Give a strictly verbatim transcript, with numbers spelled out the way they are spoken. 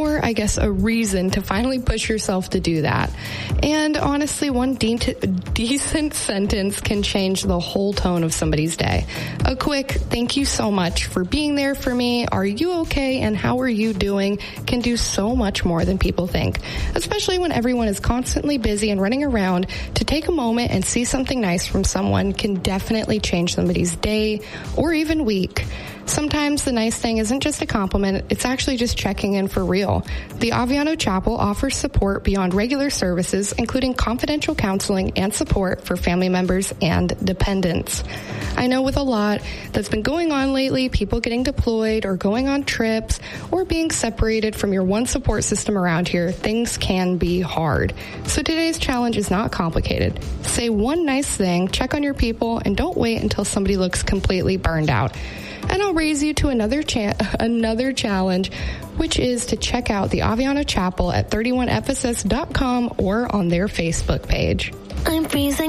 or I guess a reason to finally push yourself to do that. And honestly, one de- decent sentence can change the whole tone of somebody's day. A quick thank you so much for being there for me, are you okay, and how are you doing can do so much more than people think, especially when everyone is constantly busy and running around. To take a moment and see something nice from someone can definitely change somebody's day or even week. Sometimes the nice thing isn't just a compliment, it's actually just checking in for real. The Aviano Chapel offers support beyond regular services, including confidential counseling and support for family members and dependents. I know with a lot that's been going on lately, people getting deployed or going on trips or being separated from your one support system around here, things can be hard. So today's challenge is not complicated. Say one nice thing, check on your people, and don't wait until somebody looks completely burned out. And I'll raise you to another cha- another challenge, which is to check out the Aviano Chapel at thirty-one F S S dot com or on their Facebook page. I'm freezing.